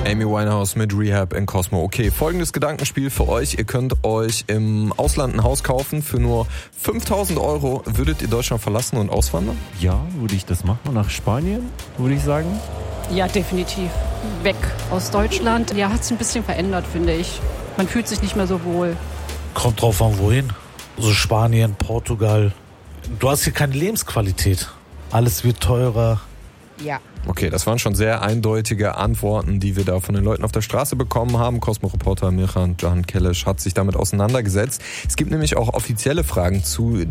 Amy Winehouse mit Rehab in Cosmo. Okay, folgendes Gedankenspiel für euch. Ihr könnt euch im Ausland ein Haus kaufen für nur 5.000 €. Würdet ihr Deutschland verlassen und auswandern? Ja, würde ich das machen. Nach Spanien, würde ich sagen. Ja, definitiv. Weg aus Deutschland. Ja, hat sich ein bisschen verändert, finde ich. Man fühlt sich nicht mehr so wohl. Kommt drauf an, wohin. So Spanien, Portugal. Du hast hier keine Lebensqualität. Alles wird teurer. Ja. Okay, das waren schon sehr eindeutige Antworten, die wir da von den Leuten auf der Straße bekommen haben. Cosmo-Reporter Mirhan Can Keleş hat sich damit auseinandergesetzt. Es gibt nämlich auch offizielle Zahlen zu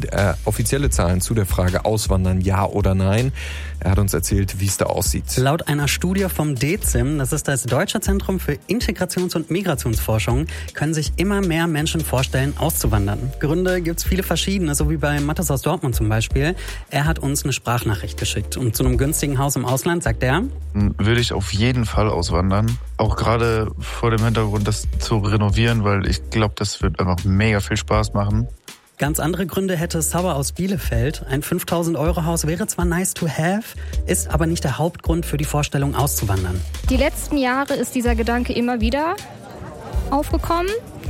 der Frage Auswandern, ja oder nein. Er hat uns erzählt, wie es da aussieht. Laut einer Studie vom DEZIM, das ist das Deutsche Zentrum für Integrations- und Migrationsforschung, können sich immer mehr Menschen vorstellen, auszuwandern. Gründe gibt's viele verschiedene, so wie bei Mathis aus Dortmund zum Beispiel. Er hat uns eine Sprachnachricht geschickt und zu einem günstigen Haus im Ausland sagt er: Würde ich auf jeden Fall auswandern. Auch gerade vor dem Hintergrund, das zu renovieren, weil ich glaube, das wird einfach mega viel Spaß machen. Ganz andere Gründe hätte Sauer aus Bielefeld. Ein 5.000 € Haus wäre zwar nice to have, ist aber nicht der Hauptgrund für die Vorstellung auszuwandern. Die letzten Jahre ist dieser Gedanke immer wieder aufgekommen.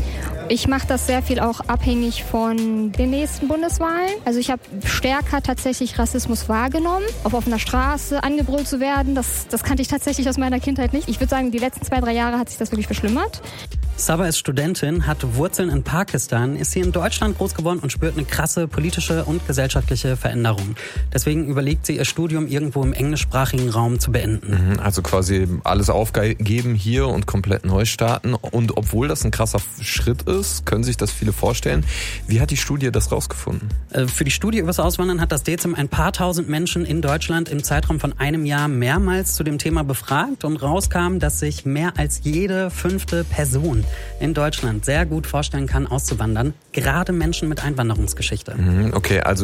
Ich mache das sehr viel auch abhängig von den nächsten Bundeswahlen. Also ich habe stärker tatsächlich Rassismus wahrgenommen. Auf offener Straße angebrüllt zu werden, das kannte ich tatsächlich aus meiner Kindheit nicht. Ich würde sagen, die letzten 2-3 Jahre hat sich das wirklich verschlimmert. Saba ist Studentin, hat Wurzeln in Pakistan, ist hier in Deutschland groß geworden und spürt eine krasse politische und gesellschaftliche Veränderung. Deswegen überlegt sie, ihr Studium irgendwo im englischsprachigen Raum zu beenden. Also quasi alles aufgeben hier und komplett neu starten. Und obwohl das ein krasser Schritt ist, können sich das viele vorstellen. Wie hat die Studie das rausgefunden? Für die Studie übers Auswandern hat das DEZIM ein paar tausend Menschen in Deutschland im Zeitraum von einem Jahr mehrmals zu dem Thema befragt und rauskam, dass sich mehr als jede 5. Person in Deutschland sehr gut vorstellen kann, auszuwandern. Gerade Menschen mit Einwanderungsgeschichte. Okay, also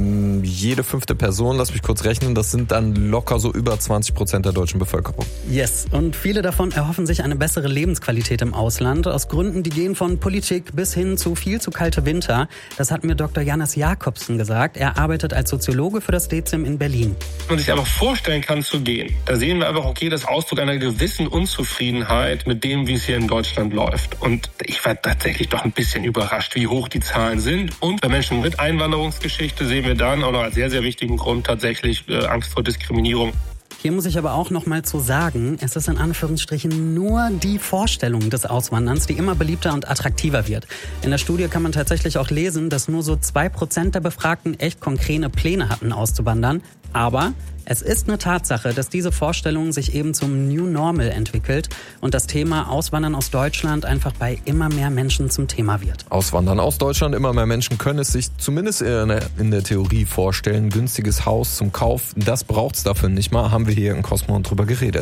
jede 5. Person, lass mich kurz rechnen, das sind dann locker so über 20% der deutschen Bevölkerung. Yes, und viele davon erhoffen sich eine bessere Lebensqualität im Ausland. Aus Gründen, die gehen von Politik bis hin zu viel zu kalte Winter. Das hat mir Dr. Jannis Jakobsen gesagt. Er arbeitet als Soziologe für das DEZIM in Berlin. Man sich einfach vorstellen kann zu gehen. Da sehen wir einfach, okay, das Ausdruck einer gewissen Unzufriedenheit mit dem, wie es hier in Deutschland läuft. Und ich war tatsächlich doch ein bisschen überrascht, wie hoch die Zahlen sind. Und bei Menschen mit Einwanderungsgeschichte sehen wir dann auch noch als sehr, sehr wichtigen Grund tatsächlich Angst vor Diskriminierung. Hier muss ich aber auch noch mal zu sagen, es ist in Anführungsstrichen nur die Vorstellung des Auswanderns, die immer beliebter und attraktiver wird. In der Studie kann man tatsächlich auch lesen, dass nur so 2% der Befragten echt konkrete Pläne hatten, auszuwandern. Aber es ist eine Tatsache, dass diese Vorstellung sich eben zum New Normal entwickelt und das Thema Auswandern aus Deutschland einfach bei immer mehr Menschen zum Thema wird. Auswandern aus Deutschland, immer mehr Menschen können es sich zumindest in der Theorie vorstellen. Günstiges Haus zum Kauf, das braucht's dafür nicht mal, haben wir hier in Cosmo drüber geredet.